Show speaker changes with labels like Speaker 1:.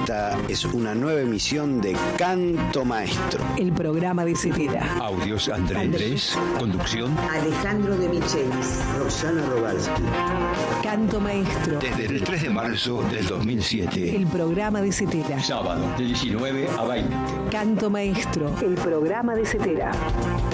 Speaker 1: Esta es una nueva emisión de Canto Maestro.
Speaker 2: El programa de Zetera.
Speaker 3: Audios Andrés. Conducción
Speaker 4: Alejandro de Michelis.
Speaker 1: Roxana Robalski.
Speaker 2: Canto Maestro.
Speaker 3: desde el 3 de marzo del 2007.
Speaker 2: El programa de Zetera.
Speaker 3: Sábado de 19 a 20.
Speaker 2: Canto Maestro. El programa de Zetera.